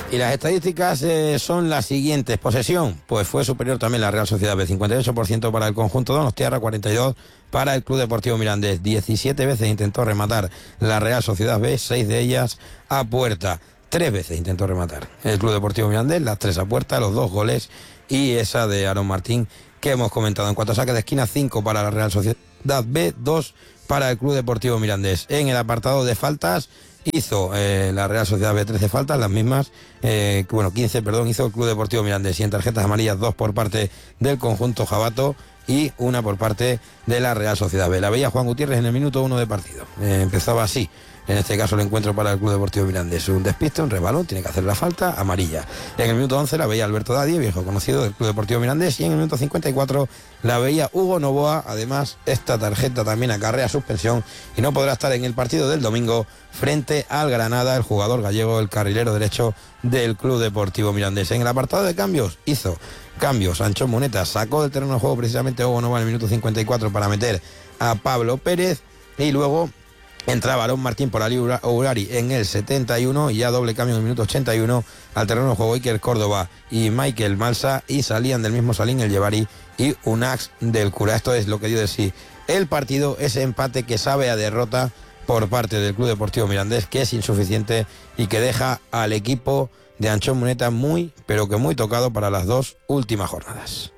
Y las estadísticas son las siguientes. Posesión, pues fue superior también la Real Sociedad B, 58% para el conjunto donostiarra, 42% para el Club Deportivo Mirandés. 17 veces intentó rematar la Real Sociedad B, 6 de ellas a puerta. 3 veces intentó rematar el Club Deportivo Mirandés, las 3 a puerta, los 2 goles y esa de Aaron Martín que hemos comentado. En cuanto a saques de esquina, 5 para la Real Sociedad B, 2 para el Club Deportivo Mirandés. En el apartado de faltas hizo la Real Sociedad B 13 faltas, las mismas, 15, hizo el Club Deportivo Mirandés. Y en tarjetas amarillas, 2 por parte del conjunto jabato y 1 por parte de la Real Sociedad B. La veía Juan Gutiérrez en el minuto 1 de partido. Empezaba así. En este caso el encuentro para el Club Deportivo Mirandés. Un despiste, un resbalón, tiene que hacer la falta, amarilla. En el minuto 11 la veía Alberto Dadie, viejo conocido del Club Deportivo Mirandés, y en el minuto 54 la veía Hugo Novoa. Además, esta tarjeta también acarrea suspensión y no podrá estar en el partido del domingo frente al Granada, el jugador gallego, el carrilero derecho del Club Deportivo Mirandés. En el apartado de cambios, hizo cambios. Anchón Muneta sacó del terreno de juego precisamente a Hugo Novoa en el minuto 54 para meter a Pablo Pérez, y luego entraba Aaron Martín por Ali Urari en el 71, y ya doble cambio en el minuto 81 al terreno de juego Iker Córdoba y Michael Malsa, y salían del mismo Salín el Llevari y Unax del Cura. Esto es lo que dio de sí el partido, ese empate que sabe a derrota por parte del Club Deportivo Mirandés, que es insuficiente y que deja al equipo de Anchón Muneta muy, pero que muy tocado para las 2 últimas jornadas.